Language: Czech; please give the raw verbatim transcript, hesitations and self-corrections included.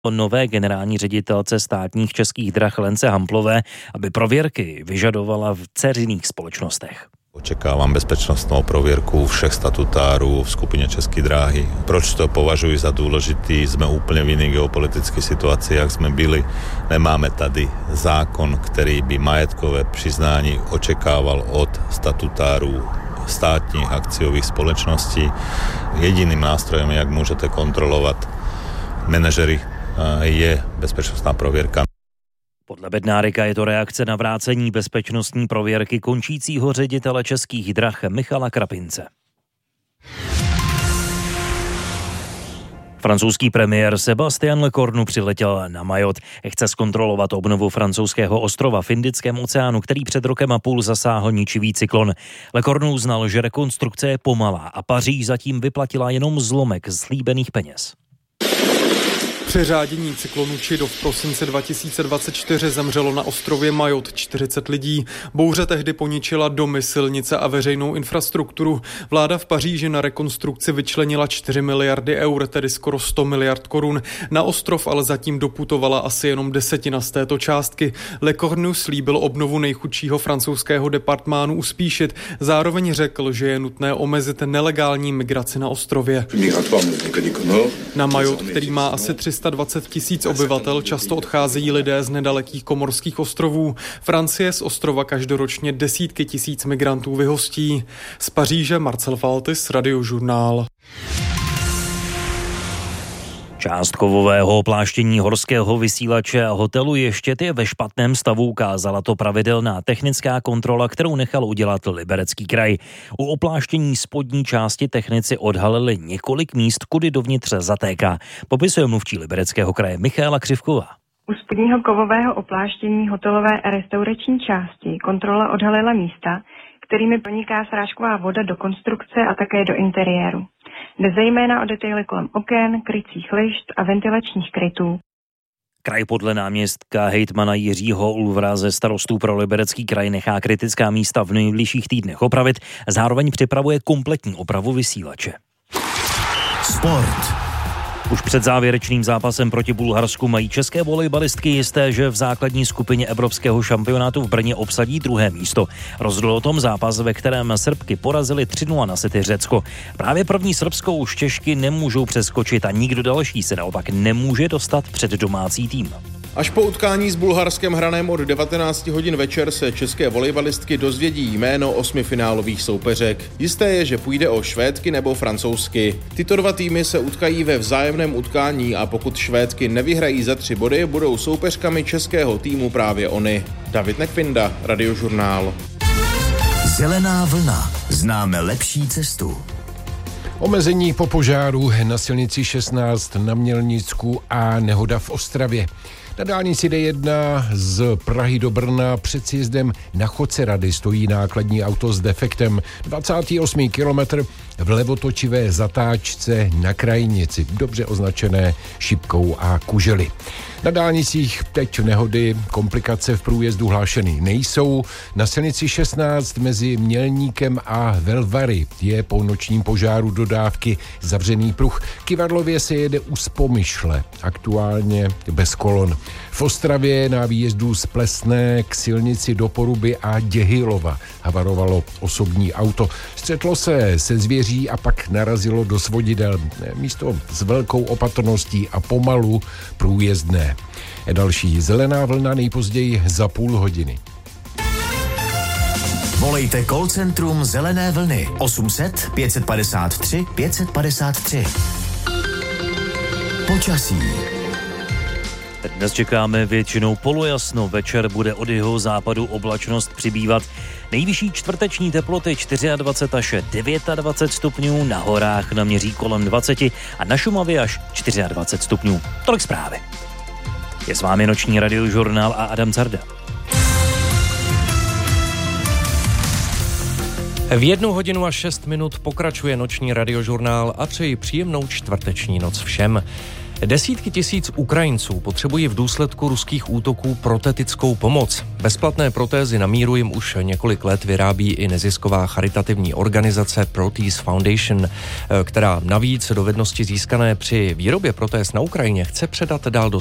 nové generální ředitelce státních Českých drah Lence Hamplové, aby prověrky vyžadovala v dceřiných společnostech. Očekávám bezpečnostnou prověrku všech statutárů v skupině České dráhy. Proč to považuji za důležitý? Jsme úplně v jiné geopolitické situaci, jak jsme byli. Nemáme tady zákon, který by majetkové přiznání očekával od statutárů státních akciových společností. Jediným nástrojem, jak můžete kontrolovat manažery, je bezpečnostná prověrka. Podle Bednárika je to reakce na vrácení bezpečnostní prověrky končícího ředitele Českých drah Michala Krapince. Francouzský premiér Sébastien Lecornu přiletěl na Majot. Chce zkontrolovat obnovu francouzského ostrova v Indickém oceánu, který před rokem a půl zasáhl ničivý cyklon. Lecornu uznal, že rekonstrukce je pomalá a Paříž zatím vyplatila jenom zlomek slíbených peněz. Přeřádění cyklonu Chido v prosinci dva tisíce dvacet čtyři zemřelo na ostrově Majot čtyřicet lidí. Bouře tehdy poničila domy, silnice a veřejnou infrastrukturu. Vláda v Paříži na rekonstrukci vyčlenila čtyři miliardy eur, tedy skoro sto miliard korun. Na ostrov ale zatím doputovala asi jenom desetina z této částky. Lecornu slíbil obnovu nejchudšího francouzského departmánu uspíšit. Zároveň řekl, že je nutné omezit nelegální migraci na ostrově. Na Majot, který má asi tři sta dvacet tisíc obyvatel, často odcházejí lidé z nedalekých komorských ostrovů. Francie z ostrova každoročně desítky tisíc migrantů vyhostí. Z Paříže Marcel Faltis, Radiožurnál. Část kovového opláštění horského vysílače a hotelu Ještěd je ve špatném stavu, ukázala to pravidelná technická kontrola, kterou nechal udělat Liberecký kraj. U opláštění spodní části technici odhalili několik míst, kudy dovnitř zatéká. Popisuje mluvčí Libereckého kraje Michaela Křivková. U spodního kovového opláštění hotelové a restaurační části kontrola odhalila místa, kterými proniká srážková voda do konstrukce a také do interiéru. Jde zejména o detaily kolem oken, krycích lišt a ventilačních krytů. Kraj podle náměstka hejtmana Jiřího Ulvra ze starostů pro Liberecký kraj nechá kritická místa v nejbližších týdnech opravit, zároveň připravuje kompletní opravu vysílače. Sport. Už před závěrečným zápasem proti Bulharsku mají české volejbalistky jisté, že v základní skupině evropského šampionátu v Brně obsadí druhé místo. Rozhodl o tom zápas, ve kterém Srbky porazili tři nula na sety Řecko. Právě první Srbskou už Češky nemůžou přeskočit a nikdo další se naopak nemůže dostat před domácí tým. Až po utkání s Bulharskem hraném od devatenáct hodin večer se české volejbalistky dozvědí jméno osmi finálových soupeřek. Jisté je, že půjde o Švédky nebo Francouzsky. Tyto dva týmy se utkají ve vzájemném utkání a pokud Švédky nevyhrají za tři body, budou soupeřkami českého týmu právě oni. David Nekvinda, Radiožurnál. Zelená vlna. Známe lepší cestu. Omezení po požáru na silnici šestnáct na Mělnicku a nehoda v Ostravě. Na dálnici D jedna z Prahy do Brna před sjezdem na Chodce Rady stojí nákladní auto s defektem. dvacátý osmý kilometr v levotočivé zatáčce na krajnici, dobře označené šipkou a kužely. Na dálnicích teď nehody, komplikace v průjezdu hlášeny nejsou. Na silnici šestnáct mezi Mělníkem a Velvary je po nočním požáru dodávky zavřený pruh. Kyvadlově se jede u Spomyšle, aktuálně bez kolon. V Ostravě na výjezdu z Plesné k silnici do Poruby a Děhylova havarovalo osobní auto. Střetlo se se zvěří a pak narazilo do svodidel. Místo s velkou opatrností a pomalu průjezdné. Další zelená vlna nejpozději za půl hodiny. Volejte call centrum Zelené vlny osm set pět padesát tři pět padesát tři. Počasí. Dnes čekáme většinou polojasno, večer bude od jeho západu oblačnost přibývat. Nejvyšší čtvrteční teploty dvacet čtyři až dvacet devět stupňů, na horách naměří kolem dvacet a na Šumavě až dvacet čtyři stupňů. Tolik zprávy. Je s vámi noční Radiožurnál a Adam Carda. V jednu hodinu a šest minut pokračuje noční Radiožurnál a přeji příjemnou čtvrteční noc všem. Desítky tisíc Ukrajinců potřebují v důsledku ruských útoků protetickou pomoc. Bezplatné protézy na míru jim už několik let vyrábí i nezisková charitativní organizace Protease Foundation, která navíc dovednosti získané při výrobě protéz na Ukrajině chce předat dál do